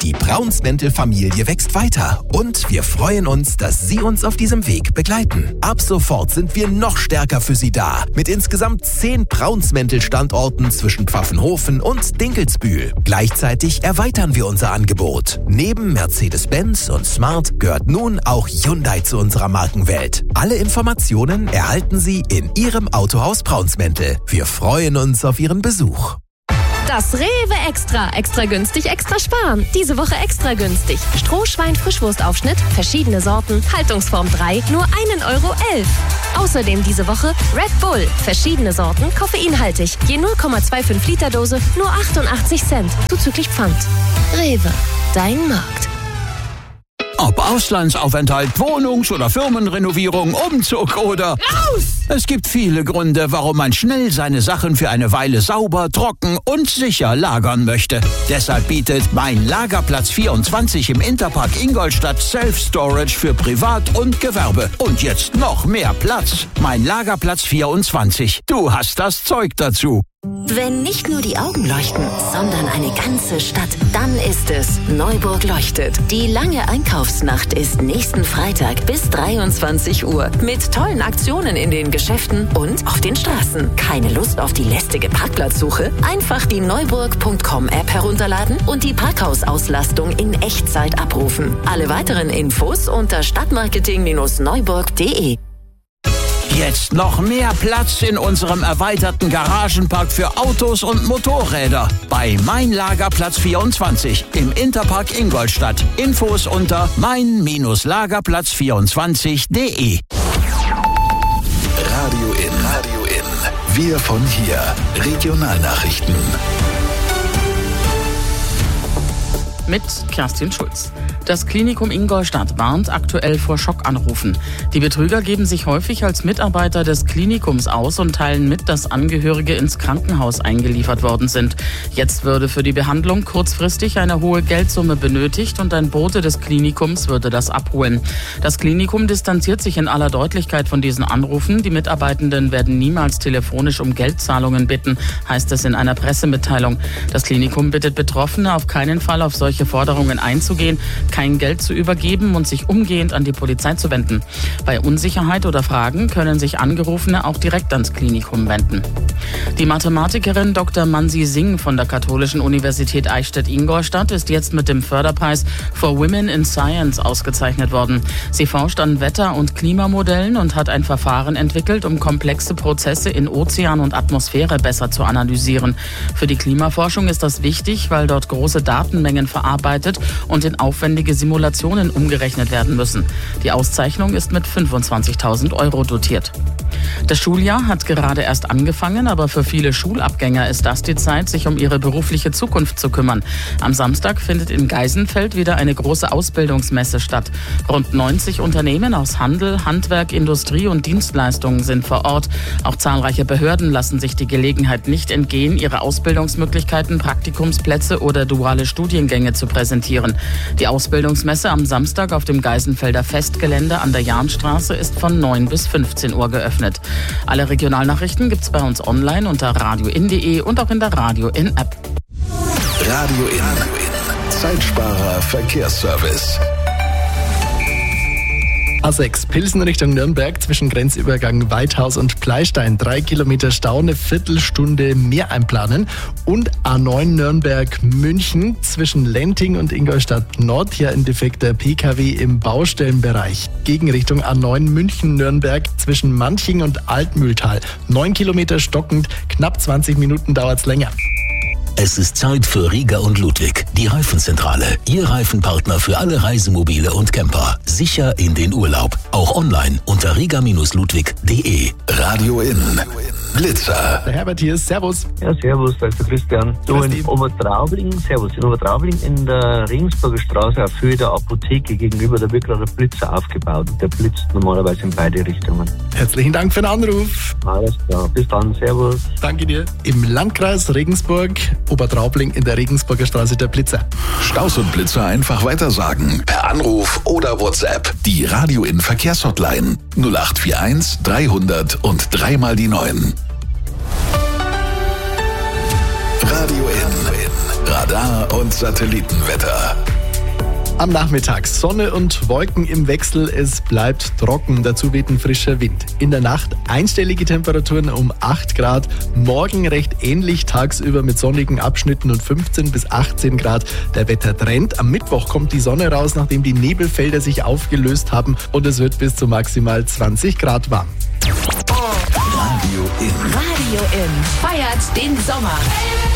Die Braunsmäntel-Familie wächst weiter und wir freuen uns, dass Sie uns auf diesem Weg begleiten. Ab sofort sind wir noch stärker für Sie da, mit insgesamt 10 Braunsmäntel-Standorten zwischen Pfaffenhofen und Dinkelsbühl. Gleichzeitig erweitern wir unser Angebot. Neben Mercedes-Benz und Smart gehört nun auch Hyundai zu unserer Markenwelt. Alle Informationen erhalten Sie in Ihrem Autohaus Braunsmäntel. Wir freuen uns auf Ihren Besuch. Das Rewe Extra. Extra günstig, extra sparen. Diese Woche extra günstig. Strohschwein-Frischwurstaufschnitt, verschiedene Sorten, Haltungsform 3, nur 1,11 €. Außerdem diese Woche Red Bull, verschiedene Sorten, koffeinhaltig. Je 0,25 Liter Dose, nur 88 Cent. Zuzüglich Pfand. Rewe, dein Markt. Ob Auslandsaufenthalt, Wohnungs- oder Firmenrenovierung, Umzug oder... Raus! Es gibt viele Gründe, warum man schnell seine Sachen für eine Weile sauber, trocken und sicher lagern möchte. Deshalb bietet Mein Lagerplatz 24 im Interpark Ingolstadt Self-Storage für Privat und Gewerbe. Und jetzt noch mehr Platz. Mein Lagerplatz 24. Du hast das Zeug dazu. Wenn nicht nur die Augen leuchten, sondern eine ganze Stadt, dann ist es Neuburg leuchtet. Die lange Einkaufsnacht ist nächsten Freitag bis 23 Uhr mit tollen Aktionen in den Geschäften und auf den Straßen. Keine Lust auf die lästige Parkplatzsuche? Einfach die Neuburg.com-App herunterladen und die Parkhausauslastung in Echtzeit abrufen. Alle weiteren Infos unter stadtmarketing-neuburg.de. Jetzt noch mehr Platz in unserem erweiterten Garagenpark für Autos und Motorräder. Bei Mein Lagerplatz 24 im Interpark Ingolstadt. Infos unter mein-lagerplatz24.de. Radio in. Wir von hier. Regionalnachrichten. Mit Kerstin Schulz. Das Klinikum Ingolstadt warnt aktuell vor Schockanrufen. Die Betrüger geben sich häufig als Mitarbeiter des Klinikums aus und teilen mit, dass Angehörige ins Krankenhaus eingeliefert worden sind. Jetzt würde für die Behandlung kurzfristig eine hohe Geldsumme benötigt und ein Bote des Klinikums würde das abholen. Das Klinikum distanziert sich in aller Deutlichkeit von diesen Anrufen. Die Mitarbeitenden werden niemals telefonisch um Geldzahlungen bitten, heißt es in einer Pressemitteilung. Das Klinikum bittet Betroffene auf keinen Fall auf solche Forderungen einzugehen, kein Geld zu übergeben und sich umgehend an die Polizei zu wenden. Bei Unsicherheit oder Fragen können sich Angerufene auch direkt ans Klinikum wenden. Die Mathematikerin Dr. Mansi Singh von der Katholischen Universität Eichstätt-Ingolstadt ist jetzt mit dem Förderpreis for Women in Science ausgezeichnet worden. Sie forscht an Wetter- und Klimamodellen und hat ein Verfahren entwickelt, um komplexe Prozesse in Ozean und Atmosphäre besser zu analysieren. Für die Klimaforschung ist das wichtig, weil dort große Datenmengen verarbeitet und in aufwendige Simulationen umgerechnet werden müssen. Die Auszeichnung ist mit 25.000 € dotiert. Das Schuljahr hat gerade erst angefangen, aber für viele Schulabgänger ist das die Zeit, sich um ihre berufliche Zukunft zu kümmern. Am Samstag findet in Geisenfeld wieder eine große Ausbildungsmesse statt. Rund 90 Unternehmen aus Handel, Handwerk, Industrie und Dienstleistungen sind vor Ort. Auch zahlreiche Behörden lassen sich die Gelegenheit nicht entgehen, ihre Ausbildungsmöglichkeiten, Praktikumsplätze oder duale Studiengänge zu präsentieren. Die Ausbildungsmesse am Samstag auf dem Geisenfelder Festgelände an der Jahnstraße ist von 9 bis 15 Uhr geöffnet. Alle Regionalnachrichten gibt's bei uns online unter radioin.de und auch in der Radio In App. Radio In. Zeitsparer Verkehrsservice. A6 Pilsen Richtung Nürnberg zwischen Grenzübergang Weithaus und Pleistein 3 Kilometer Stau, eine Viertelstunde mehr einplanen. Und A9 Nürnberg-München zwischen Lenting und Ingolstadt Nord, hier ein defekter PKW im Baustellenbereich. Gegenrichtung A9 München-Nürnberg zwischen Manching und Altmühltal. 9 Kilometer stockend, knapp 20 Minuten dauert's länger. Es ist Zeit für Rieger und Ludwig, die Reifenzentrale. Ihr Reifenpartner für alle Reisemobile und Camper. Sicher in den Urlaub. Auch online unter rieger-ludwig.de. Radio In. Blitzer. Der Herbert hier, servus. Ja, servus, da ist der Christian. Du, in Obertraubling, servus, in Obertraubling in der Regensburger Straße auf Höhe der Apotheke gegenüber, da wird gerade ein Blitzer aufgebaut. Der blitzt normalerweise in beide Richtungen. Herzlichen Dank für den Anruf. Alles klar, bis dann, servus. Danke dir. Im Landkreis Regensburg, Obertraubling in der Regensburger Straße der Blitzer. Staus und Blitzer einfach weitersagen. Per Anruf oder WhatsApp. Die Radio In Verkehrshotline 0841 300 und 3 mal die 9. Radio In. Radar und Satellitenwetter. Am Nachmittag Sonne und Wolken im Wechsel, es bleibt trocken, dazu weht ein frischer Wind. In der Nacht einstellige Temperaturen um 8 Grad, morgen recht ähnlich tagsüber mit sonnigen Abschnitten und 15 bis 18 Grad. Der Wettertrend, am Mittwoch kommt die Sonne raus, nachdem die Nebelfelder sich aufgelöst haben und es wird bis zu maximal 20 Grad warm. Radio in. Radio in. Feiert den Sommer.